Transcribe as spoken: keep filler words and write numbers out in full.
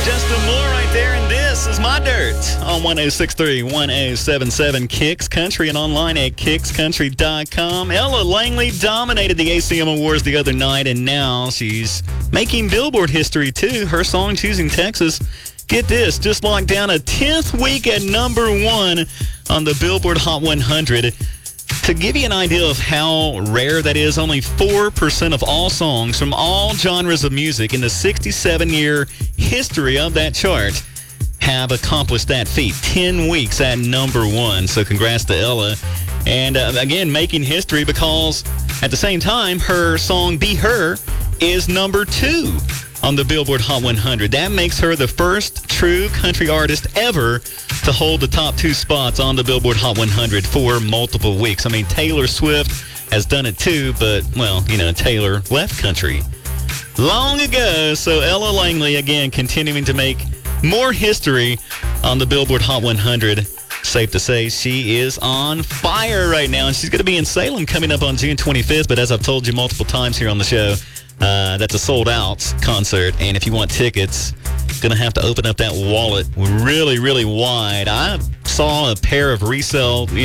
Justin Moore right there, and this is My Dirt on one oh six point three, one oh seven point seven Kicks Country and online at kicks country dot com. Ella Langley dominated the A C M Awards the other night, and now she's making Billboard history, too. Her song, Choosing Texas, get this, just locked down a tenth week at number one on the Billboard Hot one hundred. To give you an idea of how rare that is, only four percent of all songs from all genres of music in the sixty-seven-year history of that chart have accomplished that feat. Ten weeks at number one. So congrats to Ella. And uh, again, making history because at the same time, her song Be Her is number two on the Billboard Hot one hundred. That makes her the first true country artist ever to hold the top two spots on the Billboard Hot one hundred for multiple weeks. I mean, Taylor Swift has done it too, but, well, you know, Taylor left country long ago. So Ella Langley, again, continuing to make more history on the Billboard Hot one hundred. Safe to say she is on fire right now, and she's going to be in Salem coming up on June twenty-fifth. But as I've told you multiple times here on the show, uh, that's a sold-out concert, and if you want tickets, going to have to open up that wallet really, really wide. I saw a pair of resale